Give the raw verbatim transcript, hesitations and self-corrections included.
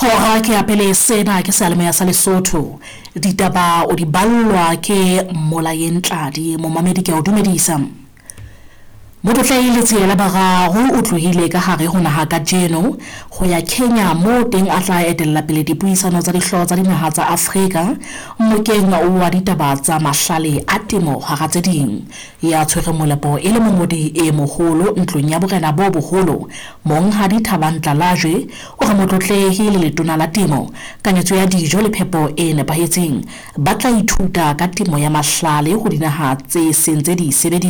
Hora ke apele sena ke salemo ya sa Lesotho ditaba o di ballwa ke Molayeng Tladi momamedi ke o dumedisa mo botlhaile tsela bararo o tlohile ka hare ho naha ka jeno go ya Kenya mo teng a tla etella pele dipuisano tsa dihlooho tsa dinaha tsa Afrika mokeng wa ditaba tsa mahlale a temo hara tse ding ya tshwere molepo e le momodi e moholo ntlong ya borena bo boholo monghadi Thabang Tlajwe o re motlotlegi le letona la temo kanyetso ya dijo le phepo e nepahetseng ba tla ithuta ka temo ya mahlale ho dinaha tse sentse di sebedisa